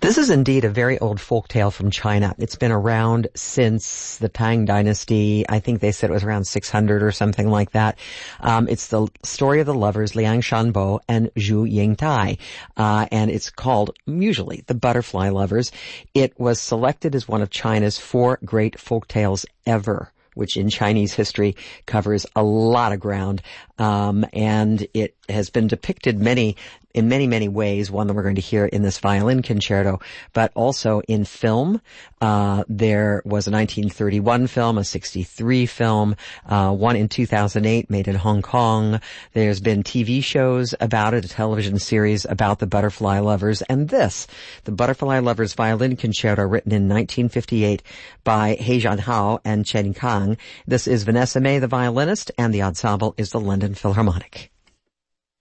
This is indeed a very old folk tale from China. It's been around since the Tang Dynasty. I think they said it was around 600 or something like that. It's the story of the lovers Liang Shanbo and Zhu Yingtai. And it's called, usually, The Butterfly Lovers. It was selected as one of China's 4 great folk tales ever, which in Chinese history covers a lot of ground. And it has been depicted in many ways, one that we're going to hear in this violin concerto, but also in film. There was a 1931 film, a 63 film, one in 2008 made in Hong Kong. There's been TV shows about it, a television series about the Butterfly Lovers, and this, the Butterfly Lovers Violin Concerto, written in 1958 by He Jianhao and Chen Kang. This is Vanessa May, the violinist, and the ensemble is the London Philharmonic.